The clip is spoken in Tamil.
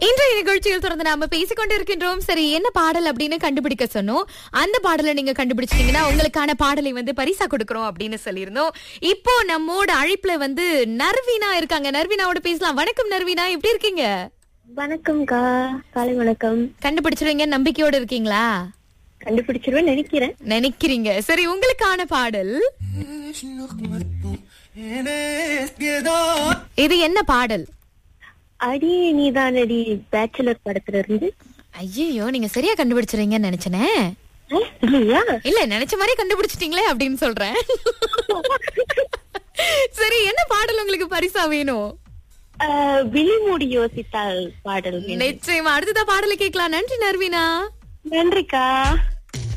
இன்றைய நிகழ்ச்சியில் தொடர்ந்து நாம பேசிக்கொண்டு இருக்கின்றோம். சரி, என்ன பாடல் அப்படின்னு கண்டுபிடிக்க சொன்னோம். அந்த பாடலை நீங்க கண்டுபிடிச்சிட்டீங்கன்னா உங்களுக்கான பாடலை பரிசா கொடுக்கறோம் அப்படின்னு சொல்லியிருந்தோம். இப்போ நம்மோட அழைப்புல நர்வீனா இருக்காங்க. நர்வீனாவோட பேசலாம். வணக்கம் நர்வீனா, எப்படி இருக்கீங்க? வணக்கம்க்கா, காலை வணக்கம். கண்டுபிடிச்சிருவீங்க நம்பிக்கையோட இருக்கீங்களா? கண்டுபிடிச்சிருவேன் நினைக்கிறீங்க. சரி, உங்களுக்கான பாடல் இது என்ன பாடல்? அடி நீதானடி பேச்சுலர் படத்துல இருந்து. ஐயோ, நீங்க சரியா கண்டுபிடிச்சிருவீங்கன்னு நினைச்சனே. இல்லையா? இல்ல, நினைச்ச மாதிரி கண்டுபிடிச்சிட்டீங்களே அப்படின்னு சொல்றேன். சரி, என்ன பாடல் உங்களுக்கு பரிசா வேணும்? விழிமூடி யோசித்தால் பாடல். நிச்சயமா அடுத்ததா பாடலை கேட்கலாம். நன்றி நர்வீனா. நன்றிக்கா.